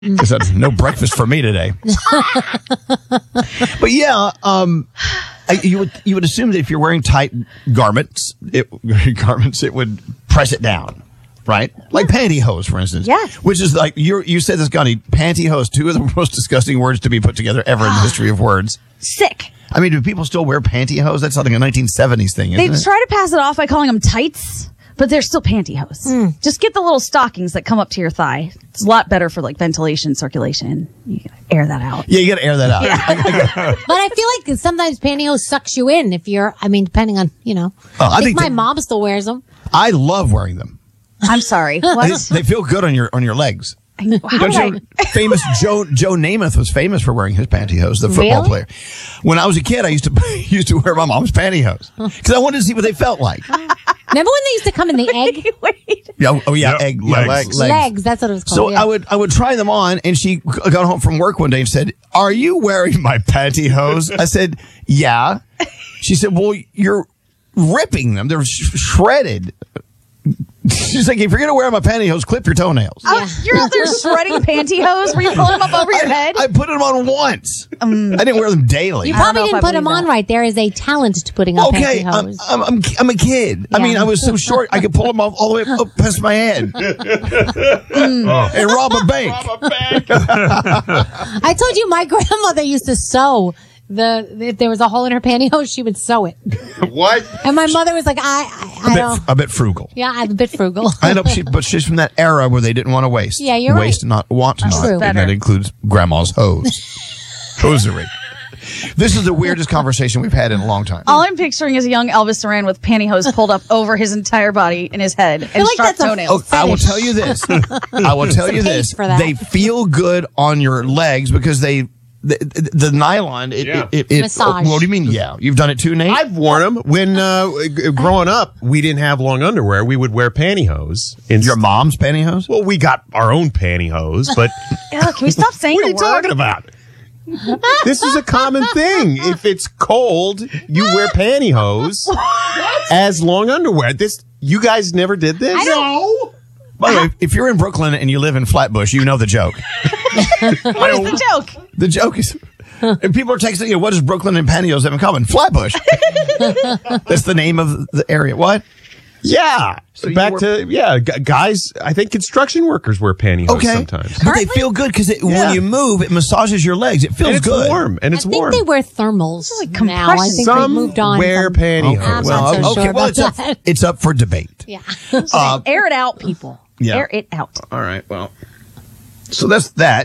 Because that's no breakfast for me today. But yeah, you would assume that if you're wearing tight garments, it would press it down, right? Like pantyhose, for instance. Yes. Which is like you said this, Gandhi. Pantyhose, two of the most disgusting words to be put together ever in the history of words. Sick. I mean, do people still wear pantyhose? That's something a 1970s thing, isn't it? They try to pass it off by calling them tights, but they're still pantyhose. Just get the little stockings that come up to your thigh. It's a lot better for like ventilation, circulation. You gotta air that out. Yeah, you got to air that out. But I feel like sometimes pantyhose sucks you in depending on, I think my mom still wears them. I love wearing them. I'm sorry. What? They feel good on your legs. Don't you? Famous Joe Namath was famous for wearing his pantyhose, the football player. When I was a kid, I used to wear my mom's pantyhose because I wanted to see what they felt like. Remember when they used to come in the egg? Wait. Yeah, Legs. Legs, that's what it was called. So yeah. I would try them on, and she got home from work one day and said, "Are you wearing my pantyhose?" I said, "Yeah." She said, "Well, you're ripping them; they're shredded." She's like, if you're going to wear my pantyhose, clip your toenails. You're out there shredding pantyhose? Were you pulling them up over your head? I put them on once. I didn't wear them daily. You I don't probably know if didn't I put them believe on that. right. There is a talent to putting on Okay, pantyhose. I'm a kid. I mean, I was so short, I could pull them off all the way up past my head and rob a bank. I told you my grandmother used to sew. If there was a hole in her pantyhose, she would sew it. What? And my mother was like, I don't. A bit frugal. Yeah, I'm a bit frugal. I know, but she's from that era where they didn't want to waste. Yeah, you're waste right. not want to not, true. and that includes grandma's hosiery. This is the weirdest conversation we've had in a long time. All I'm picturing is a young Elvis Duran with pantyhose pulled up over his entire body and his head and like sharp that's a toenails. I will tell you this. For that. They feel good on your legs because the nylon, Massage. What do you mean? Yeah. You've done it too, Nate? I've worn them. When growing up, we didn't have long underwear. We would wear pantyhose. Your mom's pantyhose? Well, we got our own pantyhose, but Ugh, can we stop saying what are the you word? talking about? This is a common thing. If it's cold, you wear pantyhose as long underwear. You guys never did this? I By the way, if you're in Brooklyn and you live in Flatbush, you know the joke. What is the joke? The joke is, and people are texting you, what does Brooklyn and pantyhose have in common? Flatbush. That's the name of the area. What? Yeah. So guys, I think construction workers wear pantyhose sometimes. But they feel good because when you move, it massages your legs. It feels And it's good. warm. And it's I think warm. they wear thermals like now. I think Some they moved on. wear from- pantyhose. I'm not so sure well, about that. it's up for debate. Yeah. Air it out, people. Yeah. Air it out. All right. Well, so that's that.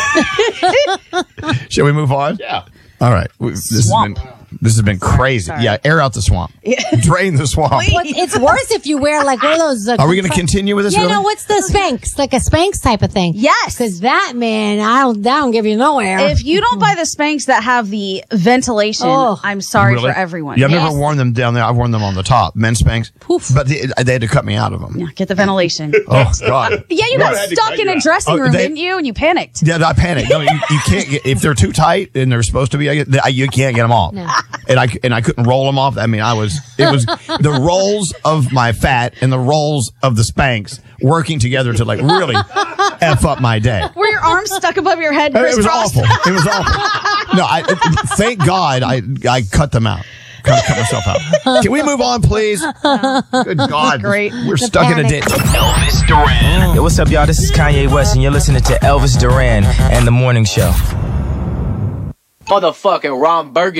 Shall we move on? Yeah. All right. This has been crazy. Sorry. Yeah, air out the swamp. Drain the swamp. Well, it's worse if you wear like one of those. Are we going to continue with this? Yeah, really? no. What's the Spanx? Like a Spanx type of thing. Yes. Because that man, that don't give you no air. If you don't buy the Spanx that have the ventilation, Oh. I'm sorry Really? for everyone. Yeah, I've Yes. never worn them down there. I've worn them on the top, men's Spanx. Poof. But they had to cut me out of them. Yeah, get the ventilation. Oh God. Yeah, you got had to stuck cut in you a out. dressing room, they- didn't you? And you panicked. Yeah, I panicked. No, you can't get, if they're too tight and they're supposed to be. You can't get them off. No. And I couldn't roll them off. I mean, it was the rolls of my fat and the rolls of the Spanx working together to like really f up my day. Were your arms stuck above your head? It was crisscrossed? awful. It was awful. No, thank God I cut them out. Cut myself out. Can we move on, please? Good God. Great. We're stuck in a ditch. Elvis Duran. Yo, what's up, y'all? This is Kanye West, and you're listening to Elvis Duran and The Morning Show. Motherfucking Ron Burgundy.